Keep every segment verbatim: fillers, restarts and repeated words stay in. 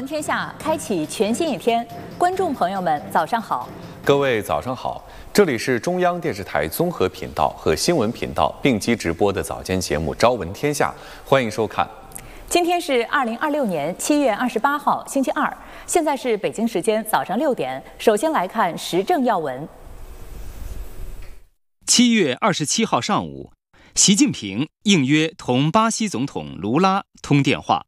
闻天下，开启全新一天。观众朋友们，早上好！ 各位早上好，这里是中央电视台综合频道和新闻频道并机直播的早间节目《朝闻天下》，欢迎收看。 今天是二零二六年七月二十八号，星期二，现在是北京时间早上六点。首先来看时政要闻。 七月二十七号上午，习近平应约同巴西总统卢拉通电话。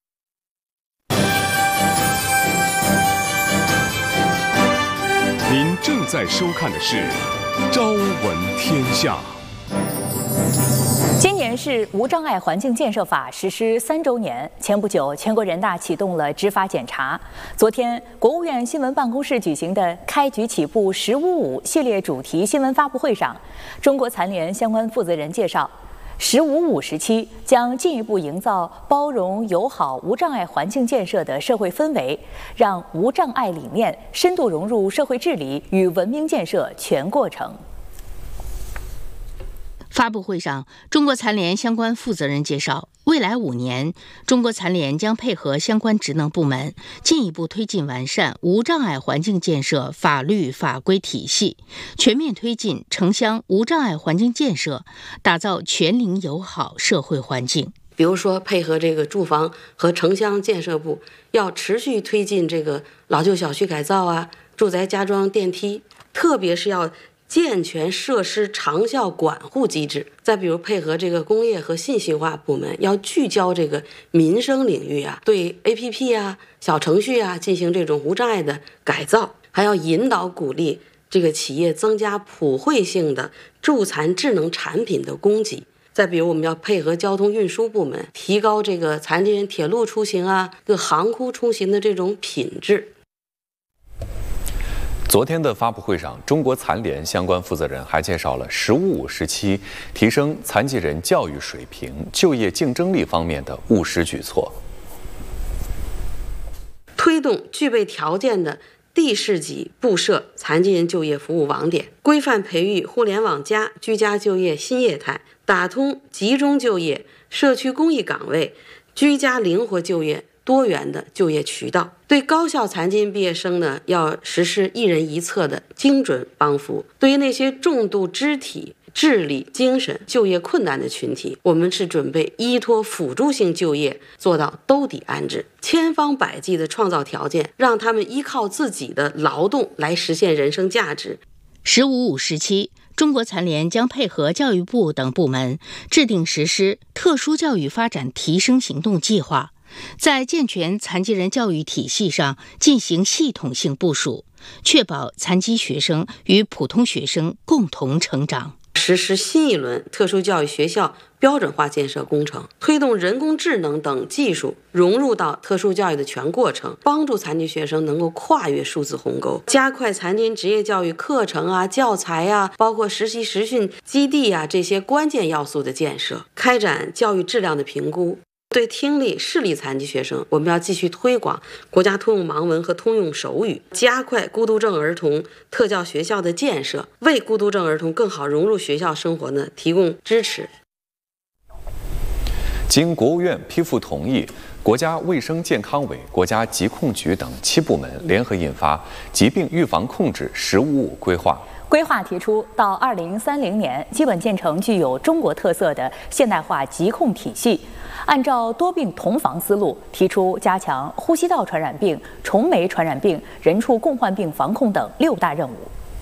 您正在收看的是《朝闻天下》。 今年是无障碍环境建设法实施三周年。前不久，全国人大启动了执法检查。昨天，国务院新闻办公室举行的开局起步“十五五”系列主题新闻发布会上，中国残联相关负责人介绍，十五五时期将进一步营造包容、友好、无障碍环境建设的社会氛围，让无障碍理念深度融入社会治理与文明建设全过程。 发布会上，中国残联相关负责人介绍，未来五年，中国残联将配合相关职能部门，进一步推进完善无障碍环境建设法律法规体系，全面推进城乡无障碍环境建设，打造全龄友好社会环境。 比如说，配合这个住房和城乡建设部，要持续推进这个老旧小区改造啊，住宅加装电梯，特别是要健全设施长效管护机制。再比如配合这个工业和信息化部门，要聚焦这个民生领域啊，对 A P P 啊、小程序啊进行这种无障碍的改造，还要引导鼓励这个企业增加普惠性的助残智能产品的供给。再比如我们要配合交通运输部门，提高这个残疾人铁路出行啊、各航空出行的这种品质。 昨天的发布会上，中国残联相关负责人还介绍了“十五五”时期提升残疾人教育水平、就业竞争力方面的务实举措， 推动具备条件的地市级布设残疾人就业服务网点，规范培育互联网加居家就业新业态，打通集中就业、社区公益岗位、居家灵活就业多元的就业渠道。对高校残疾人毕业生呢，要实施一人一策的精准帮扶。对于那些重度肢体、智力、精神就业困难的群体，我们是准备依托辅助性就业做到兜底安置，千方百计的创造条件，让他们依靠自己的劳动来实现人生价值。 十五五时期，中国残联将配合教育部等部门制定实施特殊教育发展提升行动计划，在健全残疾人教育体系上进行系统性部署，确保残疾学生与普通学生共同成长。 实施新一轮特殊教育学校标准化建设工程，推动人工智能等技术融入到特殊教育的全过程，帮助残疾学生能够跨越数字鸿沟，加快残疾人职业教育课程啊、教材啊，包括实习实训基地啊这些关键要素的建设，开展教育质量的评估。对听力视力残疾学生，我们要继续推广国家通用盲文和通用手语，加快孤独症儿童特教学校的建设，为孤独症儿童更好融入学校生活呢提供支持。 经国务院批复同意，国家卫生健康委、国家疾控局等七部门联合印发《疾病预防控制“十五五”规划》。 规划提出，到二零三零年，基本建成具有中国特色的现代化疾控体系。按照多病同防思路，提出加强呼吸道传染病、虫媒传染病、人畜共患病防控等六大任务。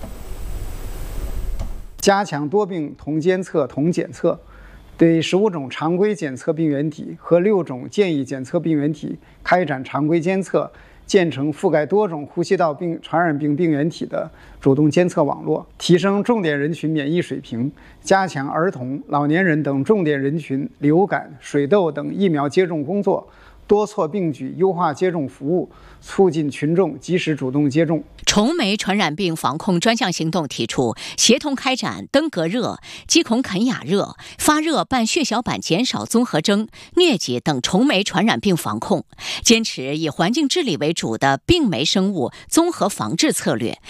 加强多病同监测同检测，对十五种常规检测病原体和六种建议检测病原体开展常规监测，建成覆盖多种呼吸道病传染病病原体的主动监测网络，提升重点人群免疫水平，加强儿童、老年人等重点人群流感、水痘等疫苗接种工作，多措并举优化接种服务，促进群众及时主动接种。 虫媒传染病防控专项行动提出，协同开展登革热、鸡孔肯雅热、发热伴血小板减少综合征、疟疾等虫媒传染病防控，坚持以环境治理为主的病媒生物综合防治策略，